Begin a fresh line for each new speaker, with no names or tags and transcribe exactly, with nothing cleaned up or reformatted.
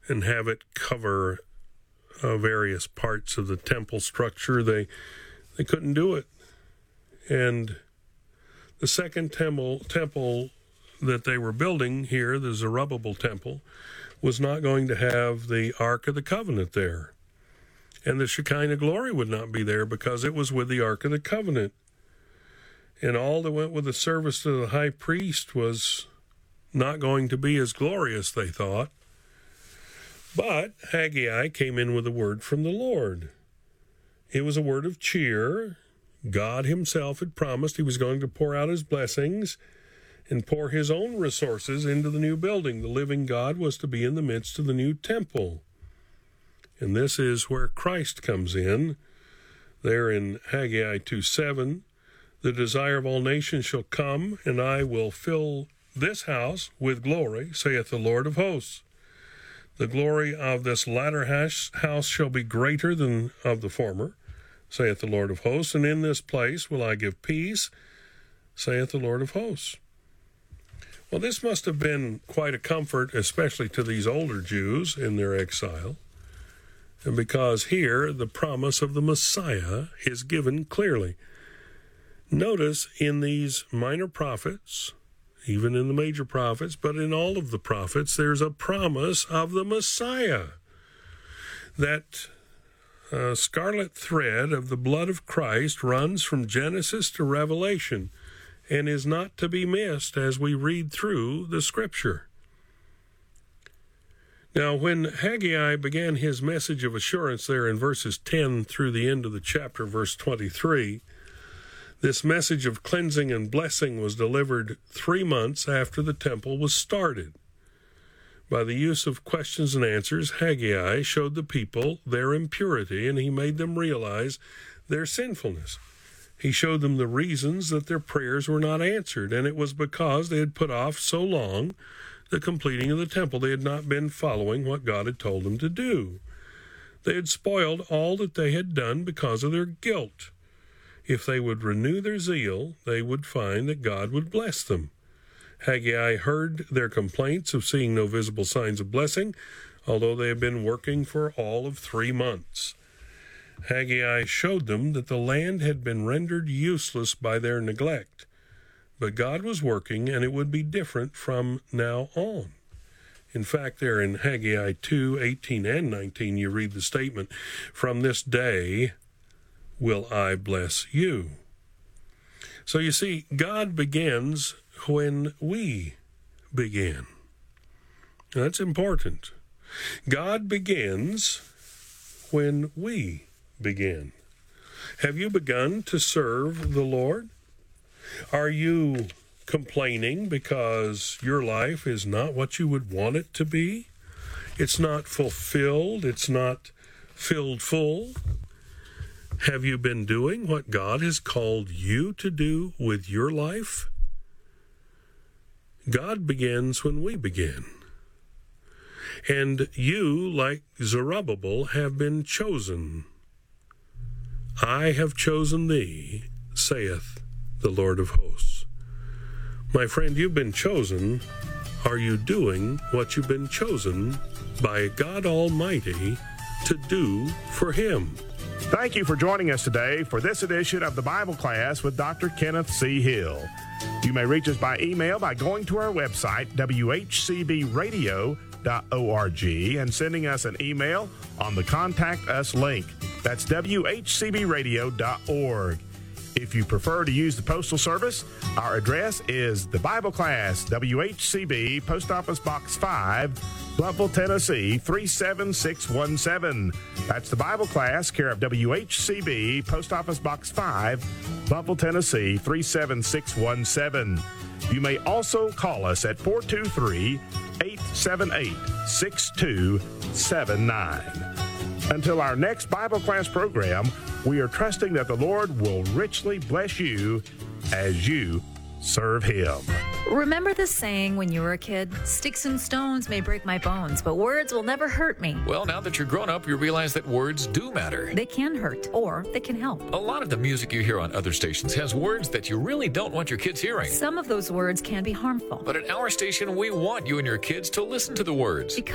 and have it cover uh, various parts of the temple structure. They they couldn't do it. And the second temple temple that they were building here, the Zerubbabel temple, was not going to have the Ark of the Covenant there. And the Shekinah glory would not be there because it was with the Ark of the Covenant. And all that went with the service to the high priest was not going to be as glorious, they thought. But Haggai came in with a word from the Lord. It was a word of cheer. God himself had promised he was going to pour out his blessings and pour his own resources into the new building. The living God was to be in the midst of the new temple. And this is where Christ comes in. There in Haggai two seven, the desire of all nations shall come, and I will fill this house with glory, saith the Lord of hosts. The glory of this latter house shall be greater than of the former, saith the Lord of hosts, and in this place will I give peace, saith the Lord of hosts. Well, this must have been quite a comfort, especially to these older Jews in their exile, and because here the promise of the Messiah is given clearly. Notice in these minor prophets, even in the major prophets, but in all of the prophets, there's a promise of the Messiah. That uh, scarlet thread of the blood of Christ runs from Genesis to Revelation and is not to be missed as we read through the Scripture. Now, when Haggai began his message of assurance there in verses ten through the end of the chapter, verse twenty-three, this message of cleansing and blessing was delivered three months after the temple was started. By the use of questions and answers, Haggai showed the people their impurity, and he made them realize their sinfulness. He showed them the reasons that their prayers were not answered, and it was because they had put off so long the completing of the temple. They had not been following what God had told them to do. They had spoiled all that they had done because of their guilt. If they would renew their zeal, they would find that God would bless them. Haggai heard their complaints of seeing no visible signs of blessing, although they had been working for all of three months. Haggai showed them that the land had been rendered useless by their neglect, but God was working, and it would be different from now on. In fact, there in Haggai two, eighteen and nineteen, you read the statement, "From this day will I bless you." So you see, God begins when we begin. That's important. God begins when we begin. Have you begun to serve the Lord? Are you complaining because your life is not what you would want it to be? It's not fulfilled. It's not filled full. Have you been doing what God has called you to do with your life? God begins when we begin. And you, like Zerubbabel, have been chosen. I have chosen thee, saith the Lord of hosts. My friend, you've been chosen. Are you doing what you've been chosen by God Almighty to do for Him?
Thank you for joining us today for this edition of the Bible Class with Doctor Kenneth C. Hill. You may reach us by email by going to our website, w h c b radio dot org, and sending us an email on the Contact Us link. That's w h c b radio dot org. If you prefer to use the Postal Service, our address is the Bible Class, W H C B, Post Office Box five, Blountville, Tennessee, three seven six one seven. That's the Bible Class, care of W H C B, Post Office Box five, Blountville, Tennessee, three seven six one seven. You may also call us at four two three, eight seven eight, six two seven nine. Until our next Bible Class program, we are trusting that the Lord will richly bless you as you serve Him.
Remember the saying when you were a kid? Sticks and stones may break my bones, but words will never hurt me.
Well, now that you're grown up, you realize that words do matter.
They can hurt, or they can help.
A lot of the music you hear on other stations has words that you really don't want your kids hearing.
Some of those words can be harmful.
But at our station, we want you and your kids to listen to the words.
Because